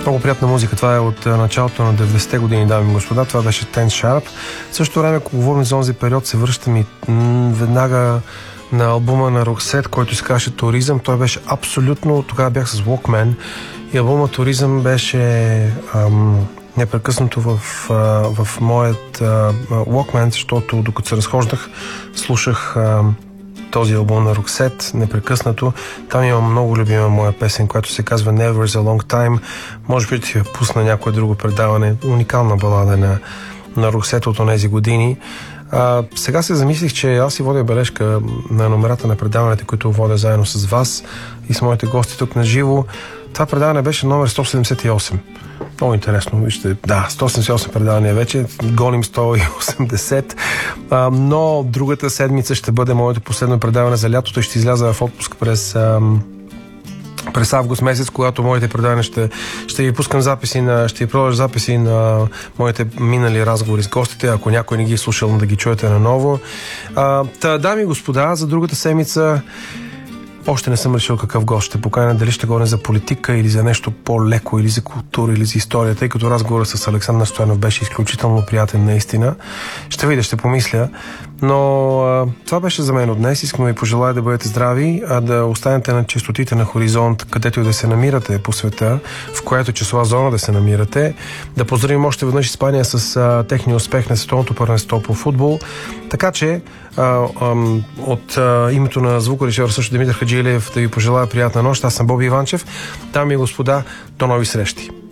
Много приятна музика. Това е от началото на 90-те години, дами и господа. Това беше Ten Sharp. В същото време, ако говорим за този период, се връщам и веднага на албума на Roxette, който се казваше Tourism. Той беше абсолютно... Тогава бях с Walkman и албума Tourism беше непрекъснато в моят Walkman, защото докато се разхождах, слушах този албум на Roxette непрекъснато. Там има много любима моя песен, която се казва Never is a Long Time. Може би да я пусна някое друго предаване. Уникална балада на Roxette от тези години. Сега се замислих, че аз си водя бележка на номерата на предаването, които водя заедно с вас и с моите гости тук на живо. Това предаване беше номер 178. Много интересно, вижте, да, 178 предавания вече, гоним 180, но другата седмица ще бъде моето последно предаване за лятото и ще изляза в отпуск през август месец, когато моите предавания ще ви пускам ще ви продължа записи на моите минали разговори с гостите, ако някой не ги е слушал, да ги чуете наново. Дами и господа, за другата седмица още не съм решил какъв гост ще поканя, дали ще говоря за политика или за нещо по-леко, или за култура, или за история, тъй като разговорът с Александър Стоянов беше изключително приятен наистина. Ще видя, ще помисля, но това беше за мен от днес. Искам да ви пожелая да бъдете здрави, да останете на честотите на Хоризонт, където и да се намирате по света, в която часова зона да се намирате. Да поздравим още веднъж Испания с техния успех на световното първенство по футбол. Така че от името на звукорежисьор също Димитър Хаджилиев да ви пожелая приятна нощ. Аз съм Боби Иванчев. Дами и господа, до нови срещи!